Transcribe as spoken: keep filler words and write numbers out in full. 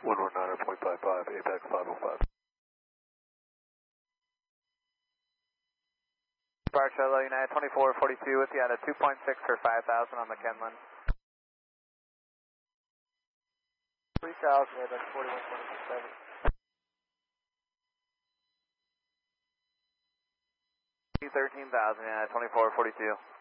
one one nine point five five, APEX five oh five. Bar Charlotte United twenty-four forty-two with you at a two point six for five thousand on the Kenland. three thousand, APEX forty-one twenty-seven. thirteen thousand, yeah, twenty-four forty-two.